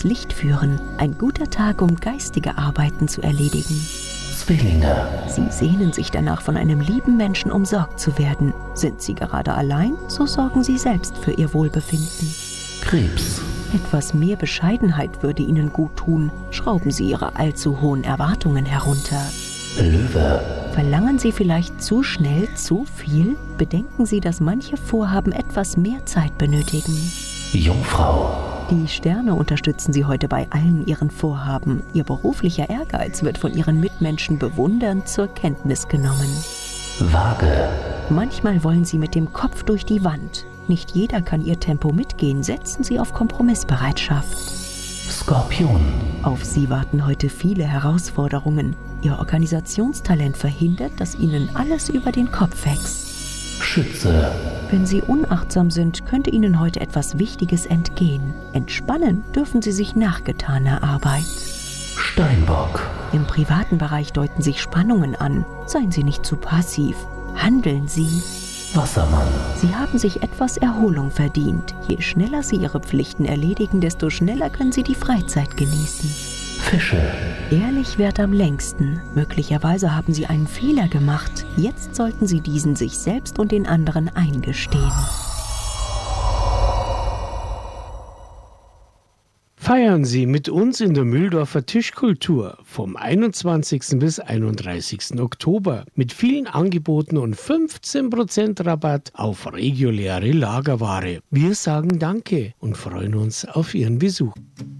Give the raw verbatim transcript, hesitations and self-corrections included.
Licht führen. Ein guter Tag, um geistige Arbeiten zu erledigen. Zwillinge. Sie sehnen sich danach, von einem lieben Menschen umsorgt zu werden. Sind Sie gerade allein, so sorgen Sie selbst für Ihr Wohlbefinden. Krebs. Etwas mehr Bescheidenheit würde Ihnen gut tun. Schrauben Sie Ihre allzu hohen Erwartungen herunter. Löwe. Verlangen Sie vielleicht zu schnell zu viel? Bedenken Sie, dass manche Vorhaben etwas mehr Zeit benötigen. Jungfrau. Die Sterne unterstützen Sie heute bei allen Ihren Vorhaben. Ihr beruflicher Ehrgeiz wird von Ihren Mitmenschen bewundernd zur Kenntnis genommen. Waage. Manchmal wollen Sie mit dem Kopf durch die Wand. Nicht jeder kann Ihr Tempo mitgehen. Setzen Sie auf Kompromissbereitschaft. Skorpion. Auf Sie warten heute viele Herausforderungen. Ihr Organisationstalent verhindert, dass Ihnen alles über den Kopf wächst. Schütze. Wenn Sie unachtsam sind, könnte Ihnen heute etwas Wichtiges entgehen. Entspannen dürfen Sie sich nach getaner Arbeit. Steinbock. Im privaten Bereich deuten sich Spannungen an. Seien Sie nicht zu passiv. Handeln Sie. Wassermann. Sie haben sich etwas Erholung verdient. Je schneller Sie Ihre Pflichten erledigen, desto schneller können Sie die Freizeit genießen. Fische. Ehrlich währt am längsten. Möglicherweise haben Sie einen Fehler gemacht. Jetzt sollten Sie diesen sich selbst und den anderen eingestehen. Feiern Sie mit uns in der Mühldorfer Tischkultur vom einundzwanzigsten bis einunddreißigsten Oktober mit vielen Angeboten und fünfzehn Prozent Rabatt auf reguläre Lagerware. Wir sagen Danke und freuen uns auf Ihren Besuch.